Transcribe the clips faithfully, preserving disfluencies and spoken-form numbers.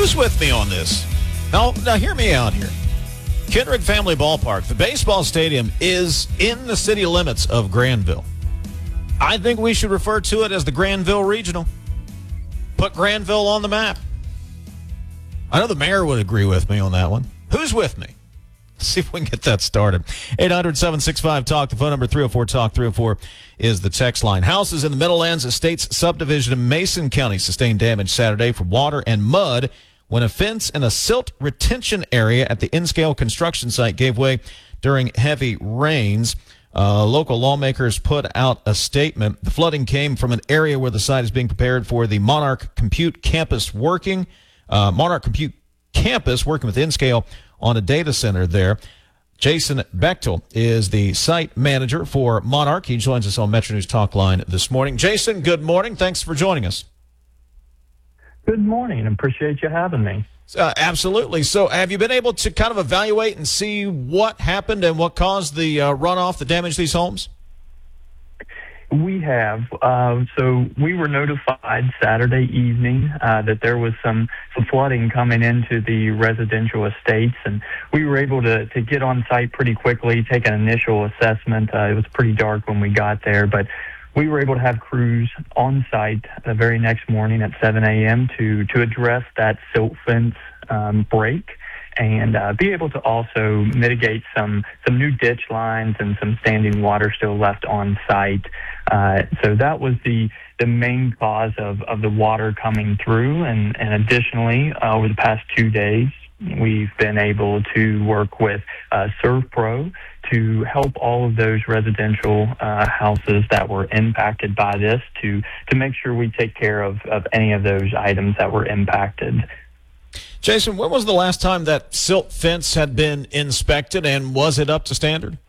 Who's with me on this? Now, now hear me out here. Kendrick Family Ballpark, the baseball stadium, is in the city limits of Granville. I think we should refer to it as the Granville Regional. Put Granville on the map. I know the mayor would agree with me on that one. Who's with me? See if we can get that started. eight hundred, seven six five, talk. The phone number, three oh four talk. three oh four is the text line. Houses in the Meadowlands Estates subdivision in Mason County sustained damage Saturday from water and mud when a fence in a silt retention area at the N-Scale construction site gave way during heavy rains. Uh, local lawmakers put out a statement. The flooding came from an area where the site is being prepared for the Monarch Compute Campus working. Uh, Monarch Compute Campus working with N-Scale on a data center there. Jason Bechtel is the site manager for Monarch. He joins us on Metro News Talk Line this morning. Jason, good morning. Thanks for joining us. Good morning. Appreciate you having me. Uh, absolutely. So have you been able to kind of evaluate and see what happened and what caused the uh, runoff that damaged these homes? We have. Uh, so we were notified Saturday evening uh, that there was some, some flooding coming into the residential estates, and we were able to, to get on site pretty quickly, take an initial assessment. Uh, it was pretty dark when we got there, but we were able to have crews on site the very next morning at seven a.m. to to address that silt fence um, break and uh, be able to also mitigate some some new ditch lines and some standing water still left on site. Uh, so that was the the main cause of, of the water coming through. And, and additionally, uh, over the past two days, we've been able to work with uh, ServPro to help all of those residential uh, houses that were impacted by this to, to make sure we take care of, of any of those items that were impacted. Jason, when was the last time that silt fence had been inspected, and was it up to standard?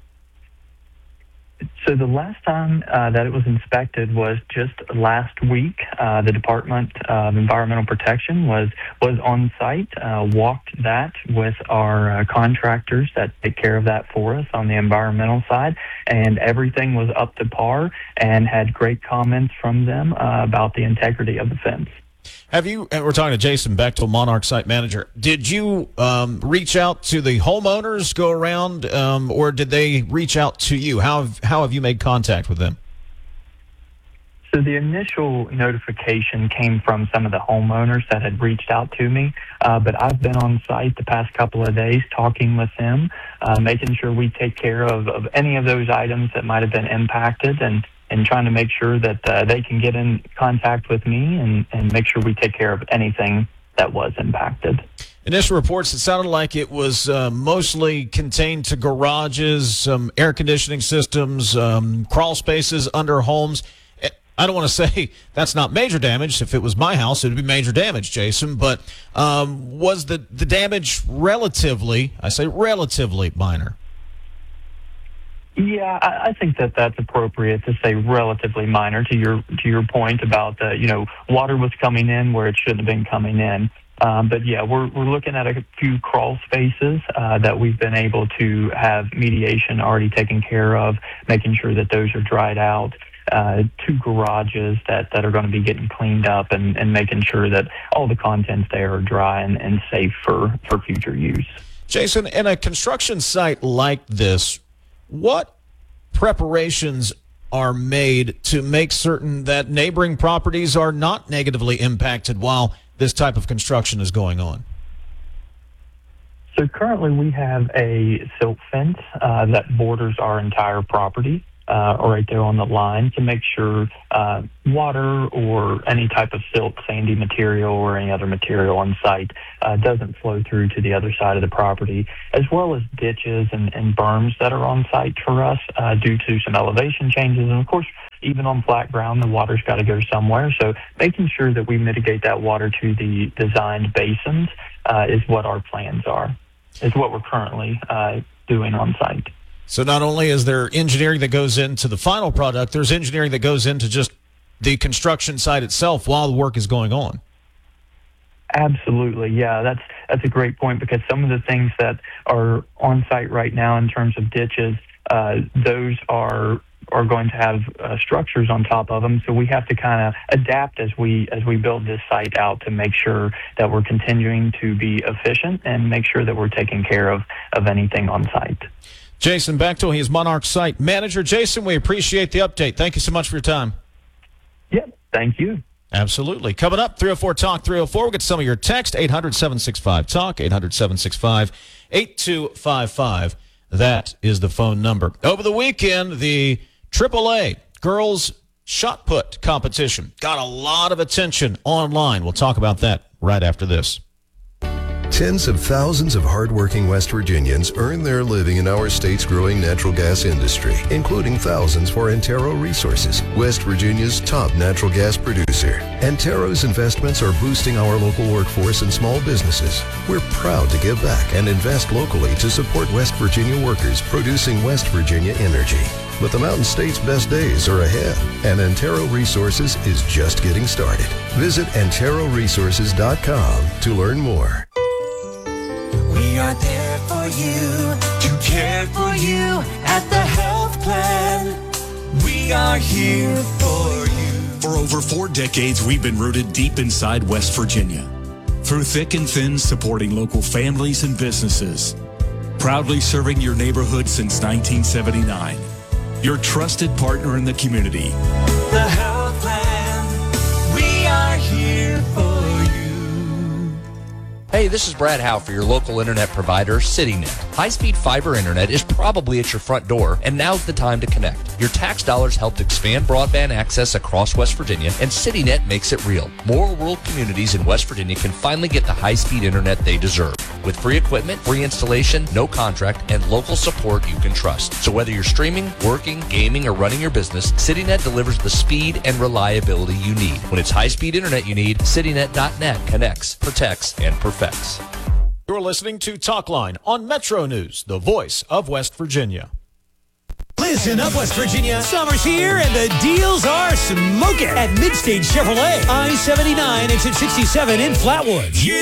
So the last time uh, that it was inspected was just last week. Uh, the Department of Environmental Protection was was on site, uh, walked that with our uh, contractors that take care of that for us on the environmental side, and everything was up to par and had great comments from them uh, about the integrity of the fence. Have you, and we're talking to Jason Bechtel, Monarch Site Manager, did you um, reach out to the homeowners, go around, um, or did they reach out to you? How have, how have you made contact with them? So the initial notification came from some of the homeowners that had reached out to me, uh, but I've been on site the past couple of days talking with them, uh, making sure we take care of, of any of those items that might have been impacted, and and trying to make sure that uh, they can get in contact with me and, and make sure we take care of anything that was impacted. Initial reports, it sounded like it was uh, mostly contained to garages, some air conditioning systems, um, crawl spaces under homes. I don't want to say that's not major damage. If it was my house, it would be major damage, Jason. But um, was the, the damage relatively, I say relatively minor? Yeah, I, I think that that's appropriate to say relatively minor. To your to your point about the, you know, water was coming in where it shouldn't have been coming in. Um, but yeah, we're we're looking at a few crawl spaces uh, that we've been able to have mediation already taken care of, making sure that those are dried out. Uh, two garages that, that are going to be getting cleaned up, and, and making sure that all the contents there are dry and, and safe for, for future use. Jason, in a construction site like this, what preparations are made to make certain that neighboring properties are not negatively impacted while this type of construction is going on? So currently we have a silt fence uh, that borders our entire property. Uh, right there on the line to make sure uh, water or any type of silt, sandy material, or any other material on site uh, doesn't flow through to the other side of the property, as well as ditches and, and berms that are on site for us uh, due to some elevation changes. And of course, even on flat ground, the water's got to go somewhere. So making sure that we mitigate that water to the designed basins uh, is what our plans are, is what we're currently uh, doing on site. So not only is there engineering that goes into the final product, there's engineering that goes into just the construction site itself while the work is going on. Absolutely, yeah, that's that's a great point, because some of the things that are on site right now in terms of ditches, uh, those are are going to have uh, structures on top of them. So we have to kind of adapt as we as we build this site out to make sure that we're continuing to be efficient and make sure that we're taking care of, of anything on site. Jason Bechtel, he is Monarch Site Manager. Jason, we appreciate the update. Thank you so much for your time. Yep, thank you. Absolutely. Coming up, three oh four Talk three oh four. We'll get some of your text, eight hundred, seven six five, talk, eight hundred, seven six five, eight two five five. That is the phone number. Over the weekend, the triple A girls shot put competition got a lot of attention online. We'll talk about that right after this. Tens of thousands of hardworking West Virginians earn their living in our state's growing natural gas industry, including thousands for Antero Resources, West Virginia's top natural gas producer. Antero's investments are boosting our local workforce and small businesses. We're proud to give back and invest locally to support West Virginia workers producing West Virginia energy. But the Mountain State's best days are ahead, and Antero Resources is just getting started. Visit antero resources dot com to learn more. We are there for you, to care for you at the health plan. We are here for you. For over four decades, we've been rooted deep inside West Virginia. Through thick and thin, supporting local families and businesses. Proudly serving your neighborhood since nineteen seventy-nine. Your trusted partner in the community. The health plan. We are here for you. Hey, this is Brad Howe for your local internet provider, CityNet. High-speed fiber internet is probably at your front door, and now's the time to connect. Your tax dollars helped expand broadband access across West Virginia, and CityNet makes it real. More rural communities in West Virginia can finally get the high-speed internet they deserve. With free equipment, free installation, no contract, and local support you can trust. So whether you're streaming, working, gaming, or running your business, CityNet delivers the speed and reliability you need. When it's high-speed internet you need, CityNet dot net connects, protects, and perfects. You're listening to Talkline on Metro News, the voice of West Virginia. Listen up, West Virginia. Summer's here and the deals are smoking at Midstage Chevrolet, I seventy-nine, exit sixty-seven in Flatwoods.